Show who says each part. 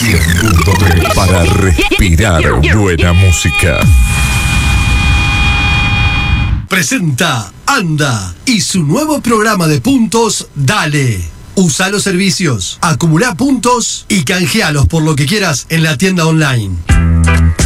Speaker 1: 100.3 para respirar buena música.
Speaker 2: Presenta Anda y su nuevo programa de puntos Dale. Usa los servicios, acumula puntos y canjealos por lo que quieras en la tienda online.